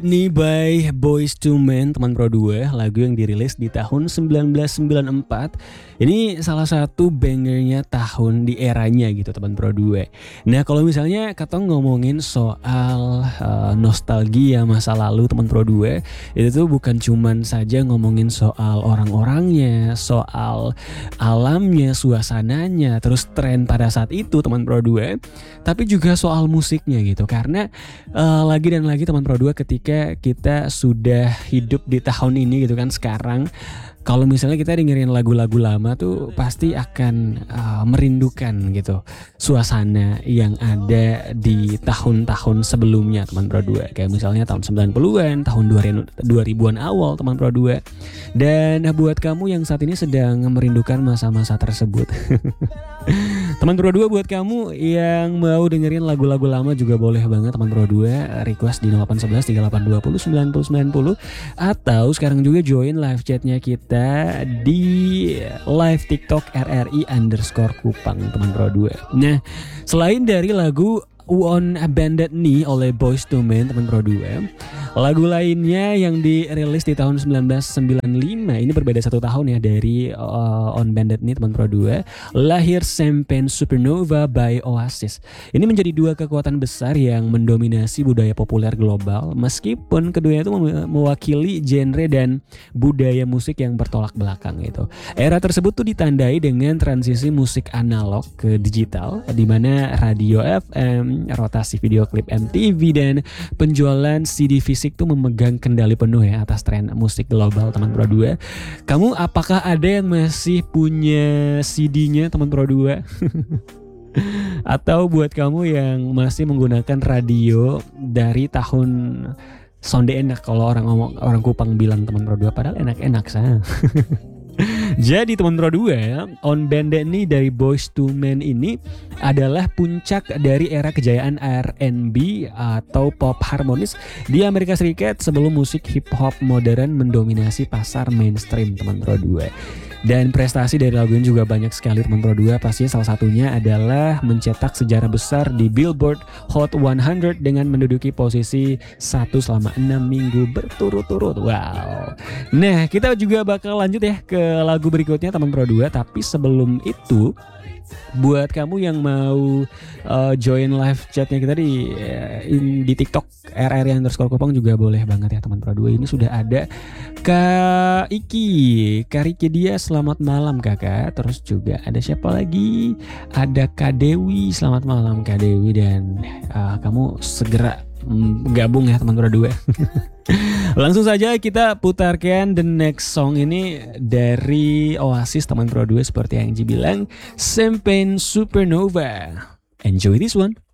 Ini by Boyz II Men, teman Pro 2, lagu yang dirilis di tahun 1994. Ini salah satu bangernya tahun di eranya gitu, teman Pro 2. Nah, kalau misalnya Katong ngomongin soal nostalgia masa lalu teman Pro 2, itu tuh bukan cuman saja ngomongin soal orang-orangnya, soal alamnya, suasananya, terus tren pada saat itu teman Pro 2, tapi juga soal musiknya gitu. Karena lagi dan lagi teman Pro 2, ketika kita sudah hidup di tahun ini gitu kan, sekarang kalau misalnya kita dengerin lagu-lagu lama tuh pasti akan merindukan gitu suasana yang ada di tahun-tahun sebelumnya teman Pro 2. Kayak misalnya tahun 90-an, tahun 2000-an awal teman Pro 2. Dan buat kamu yang saat ini sedang merindukan masa-masa tersebut, teman Pro 2, buat kamu yang mau dengerin lagu-lagu lama juga boleh banget teman Pro 2 request di 0811 3820 9090, atau sekarang juga join live chatnya kita di live TikTok RRI_Kupang teman Pro 2. Nah, selain dari lagu Unbended Knee oleh Boyz II Men teman Pro 2, lagu lainnya yang dirilis di tahun 1995, ini berbeda 1 tahun ya dari Unbended Knee teman Pro 2, lahir Champagne Supernova by Oasis. Ini menjadi 2 kekuatan besar yang mendominasi budaya populer global, meskipun keduanya itu mewakili genre dan budaya musik yang bertolak belakang gitu. Era tersebut tuh ditandai dengan transisi musik analog ke digital, di mana radio FM, rotasi video klip MTV, dan penjualan CD fisik tuh memegang kendali penuh ya atas tren musik global teman Pro 2. Kamu apakah ada yang masih punya CD-nya teman Pro 2? Atau buat kamu yang masih menggunakan radio dari tahun sonde enak, kalau orang Kupang bilang teman Pro 2, padahal enak-enak saya. Jadi teman Pro 2, Unbended Knee dari Boyz II Men ini adalah puncak dari era kejayaan R&B atau pop harmonis di Amerika Serikat sebelum musik hip hop modern mendominasi pasar mainstream teman Pro 2. Dan prestasi dari lagu ini juga banyak sekali teman Pro 2. Pastinya salah satunya adalah mencetak sejarah besar di Billboard Hot 100 dengan menduduki posisi 1 selama 6 minggu berturut-turut. Wow. Nah, kita juga bakal lanjut ya ke lagu berikutnya teman Pro 2. Tapi sebelum itu, buat kamu yang mau join live chatnya kita di TikTok RRI_Kupang juga boleh banget ya teman Pro 2. Ini sudah ada Kak Riki dia, selamat malam kakak. Terus juga ada siapa lagi? Ada Kak Dewi, selamat malam Kak Dewi. Dan kamu segera gabung ya teman Pro 2. Langsung saja kita putarkan the next song ini dari Oasis teman Pro 2, seperti yang Ji bilang, Champagne Supernova. Enjoy this one.